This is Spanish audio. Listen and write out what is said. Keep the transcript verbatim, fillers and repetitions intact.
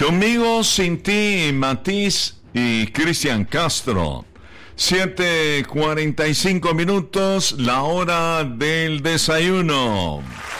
Conmigo, sin ti, Matiz y Cristian Castro. siete cuarenta y cinco minutos, la hora del desayuno.